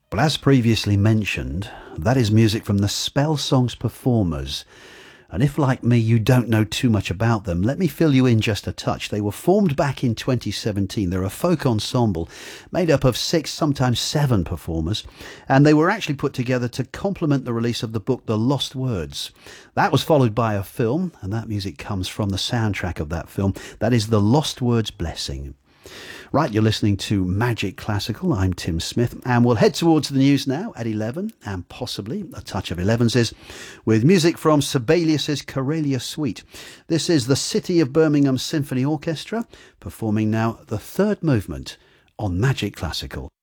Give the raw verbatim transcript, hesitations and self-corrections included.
Well, as previously mentioned, that is music from the Spell Songs Performers. And if, like me, you don't know too much about them, let me fill you in just a touch. They were formed back in twenty seventeen. They're a folk ensemble made up of six, sometimes seven performers, and they were actually put together to complement the release of the book The Lost Words. That was followed by a film, and that music comes from the soundtrack of that film. That is The Lost Words Blessing. Right, you're listening to Magic Classical. I'm Tim Smith, and we'll head towards the news now at eleven, and possibly a touch of elevenses, with music from Sibelius's Karelia Suite. This is the City of Birmingham Symphony Orchestra performing now the third movement on Magic Classical.